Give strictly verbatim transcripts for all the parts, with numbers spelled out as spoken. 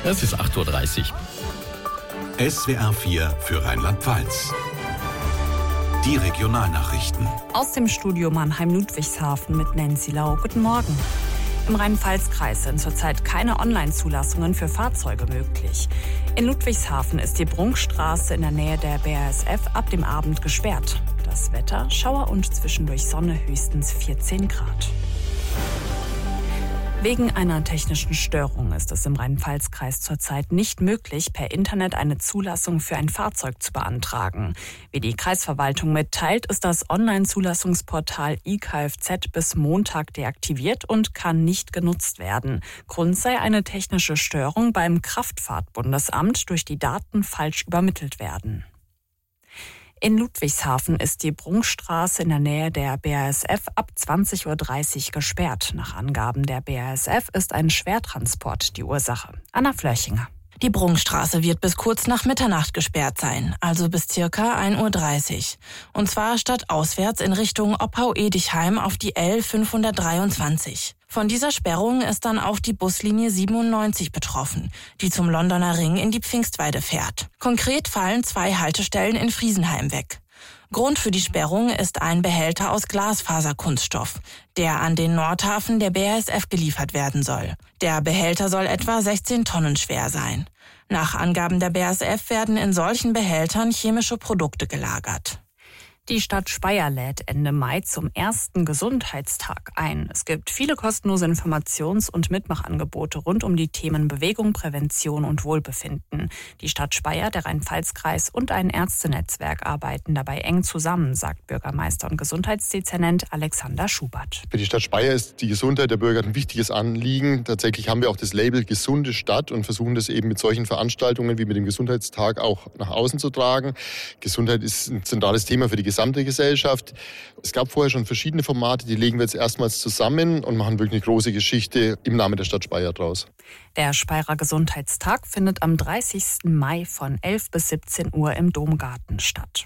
Es ist acht Uhr dreißig. S W R vier für Rheinland-Pfalz. Die Regionalnachrichten. Aus dem Studio Mannheim-Ludwigshafen mit Nancy Lau. Guten Morgen. Im Rhein-Pfalz-Kreis sind zurzeit keine Online-Zulassungen für Fahrzeuge möglich. In Ludwigshafen ist die Prunkstraße in der Nähe der B A S F ab dem Abend gesperrt. Das Wetter: Schauer und zwischendurch Sonne, höchstens vierzehn Grad. Wegen einer technischen Störung ist es im Rhein-Pfalz-Kreis zurzeit nicht möglich, per Internet eine Zulassung für ein Fahrzeug zu beantragen. Wie die Kreisverwaltung mitteilt, ist das Online-Zulassungsportal i K F Z bis Montag deaktiviert und kann nicht genutzt werden. Grund sei eine technische Störung beim Kraftfahrtbundesamt, durch die Daten falsch übermittelt werden. In Ludwigshafen ist die Prunkstraße in der Nähe der B A S F ab zwanzig Uhr dreißig gesperrt. Nach Angaben der B A S F ist ein Schwertransport die Ursache. Anna Flörchinger. Die Prunkstraße wird bis kurz nach Mitternacht gesperrt sein, also bis circa ein Uhr dreißig. Und zwar stadtauswärts in Richtung Oppau-Edichheim auf die L fünfhundertdreiundzwanzig. Von dieser Sperrung ist dann auch die Buslinie siebenundneunzig betroffen, die zum Londoner Ring in die Pfingstweide fährt. Konkret fallen zwei Haltestellen in Friesenheim weg. Grund für die Sperrung ist ein Behälter aus Glasfaserkunststoff, der an den Nordhafen der B A S F geliefert werden soll. Der Behälter soll etwa sechzehn Tonnen schwer sein. Nach Angaben der B A S F werden in solchen Behältern chemische Produkte gelagert. Die Stadt Speyer lädt Ende Mai zum ersten Gesundheitstag ein. Es gibt viele kostenlose Informations- und Mitmachangebote rund um die Themen Bewegung, Prävention und Wohlbefinden. Die Stadt Speyer, der Rhein-Pfalz-Kreis und ein Ärztenetzwerk arbeiten dabei eng zusammen, sagt Bürgermeister und Gesundheitsdezernent Alexander Schubert. Für die Stadt Speyer ist die Gesundheit der Bürger ein wichtiges Anliegen. Tatsächlich haben wir auch das Label Gesunde Stadt und versuchen das eben mit solchen Veranstaltungen wie mit dem Gesundheitstag auch nach außen zu tragen. Gesundheit ist ein zentrales Thema für die gesamte Gesellschaft. Es gab vorher schon verschiedene Formate, die legen wir jetzt erstmals zusammen und machen wirklich eine große Geschichte im Namen der Stadt Speyer draus. Der Speyerer Gesundheitstag findet am dreißigsten Mai von elf bis siebzehn Uhr im Domgarten statt.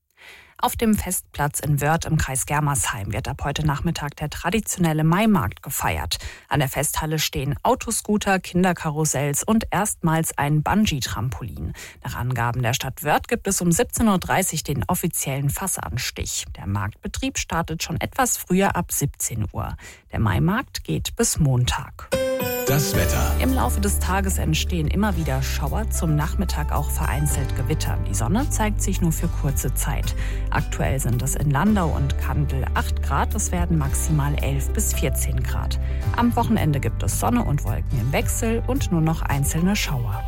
Auf dem Festplatz in Wörth im Kreis Germersheim wird ab heute Nachmittag der traditionelle Maimarkt gefeiert. An der Festhalle stehen Autoscooter, Kinderkarussells und erstmals ein Bungee-Trampolin. Nach Angaben der Stadt Wörth gibt es um siebzehn Uhr dreißig den offiziellen Fassanstich. Der Marktbetrieb startet schon etwas früher ab siebzehn Uhr. Der Maimarkt geht bis Montag. Das Wetter. Im Laufe des Tages entstehen immer wieder Schauer, zum Nachmittag auch vereinzelt Gewitter. Die Sonne zeigt sich nur für kurze Zeit. Aktuell sind es in Landau und Kandel acht Grad, es werden maximal elf bis vierzehn Grad. Am Wochenende gibt es Sonne und Wolken im Wechsel und nur noch einzelne Schauer.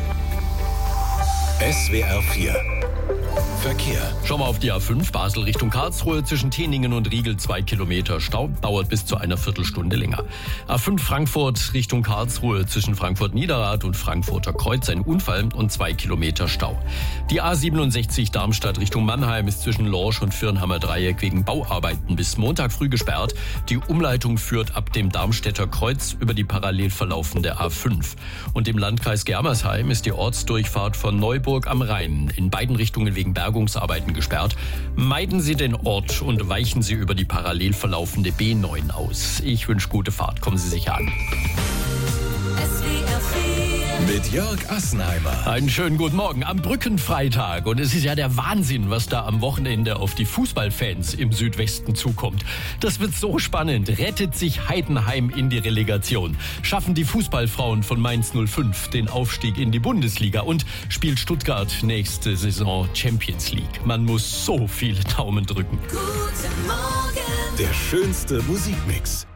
S W R vier Verkehr. Schauen wir auf die A fünf, Basel Richtung Karlsruhe, zwischen Teningen und Riegel zwei Kilometer Stau, dauert bis zu einer Viertelstunde länger. A fünf Frankfurt Richtung Karlsruhe, zwischen Frankfurt-Niederrad und Frankfurter Kreuz ein Unfall und zwei Kilometer Stau. Die A siebenundsechzig Darmstadt Richtung Mannheim ist zwischen Lorsch und Fürnhammer Dreieck wegen Bauarbeiten bis Montag früh gesperrt. Die Umleitung führt ab dem Darmstädter Kreuz über die parallel verlaufende A fünf. Und im Landkreis Germersheim ist die Ortsdurchfahrt von Neuburg am Rhein in beiden Richtungen wegen Bergungsarbeiten gesperrt. Meiden Sie den Ort und weichen Sie über die parallel verlaufende B neun aus. Ich wünsche gute Fahrt. Kommen Sie sicher an. Mit Jörg Assenheimer. Einen schönen guten Morgen am Brückenfreitag. Und es ist ja der Wahnsinn, was da am Wochenende auf die Fußballfans im Südwesten zukommt. Das wird so spannend. Rettet sich Heidenheim in die Relegation? Schaffen die Fußballfrauen von Mainz null fünf den Aufstieg in die Bundesliga? Und spielt Stuttgart nächste Saison Champions League? Man muss so viele Daumen drücken. Guten Morgen. Der schönste Musikmix.